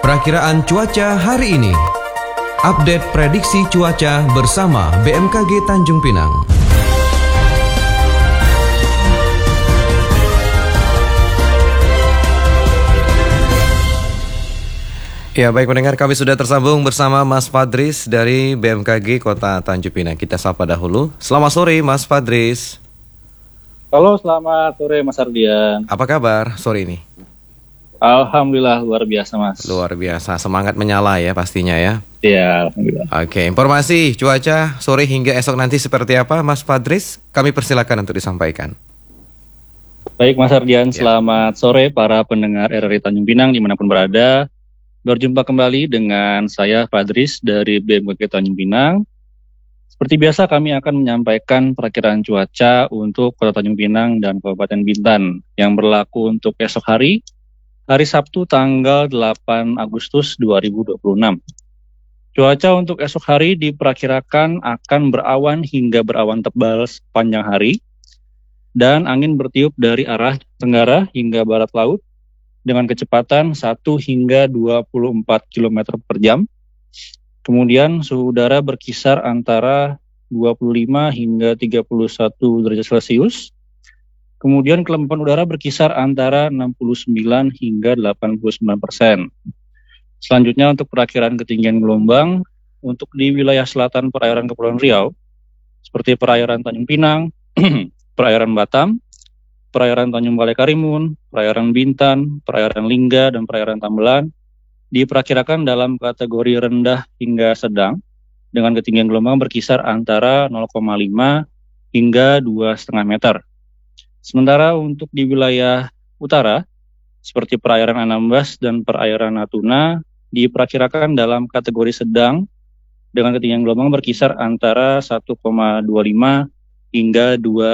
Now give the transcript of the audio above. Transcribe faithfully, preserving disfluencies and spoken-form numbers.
Perakiraan cuaca hari ini. Update prediksi cuaca bersama B M K G Tanjung Pinang. Ya, baik pendengar, kami sudah tersambung bersama Mas Fadris dari B M K G Kota Tanjung Pinang. Kita sapa dahulu. Selamat sore Mas Fadris. Halo, selamat sore Mas Ardian. Apa kabar sore ini? Alhamdulillah luar biasa Mas. Luar biasa, semangat menyala ya pastinya ya. Iya, alhamdulillah. Oke, informasi cuaca sore hingga esok nanti seperti apa Mas Fadris? Kami persilakan untuk disampaikan. Baik Mas Ardian, Ya. Selamat sore para pendengar R R I Tanjung Pinang dimanapun berada. Berjumpa kembali dengan saya Fadris dari B M K G Tanjung Pinang. Seperti biasa kami akan menyampaikan perakiraan cuaca untuk Kota Tanjung Pinang dan Kabupaten Bintan yang berlaku untuk esok hari, hari Sabtu tanggal delapan Agustus dua ribu dua puluh enam. Cuaca untuk esok hari diperkirakan akan berawan hingga berawan tebal sepanjang hari dan angin bertiup dari arah tenggara hingga barat laut dengan kecepatan satu hingga dua puluh empat kilometer per jam. Kemudian suhu udara berkisar antara dua puluh lima hingga tiga puluh satu derajat Celcius. Kemudian kelembapan udara berkisar antara enam puluh sembilan hingga delapan puluh sembilan persen. Selanjutnya untuk perakiraan ketinggian gelombang untuk di wilayah selatan perairan Kepulauan Riau seperti perairan Tanjung Pinang, perairan Batam, perairan Tanjung Balai Karimun, perairan Bintan, perairan Lingga, dan perairan Tambelan diperkirakan dalam kategori rendah hingga sedang dengan ketinggian gelombang berkisar antara nol koma lima hingga dua koma lima meter. Sementara untuk di wilayah utara seperti perairan Anambas dan perairan Natuna diperkirakan dalam kategori sedang dengan ketinggian gelombang berkisar antara satu koma dua lima hingga dua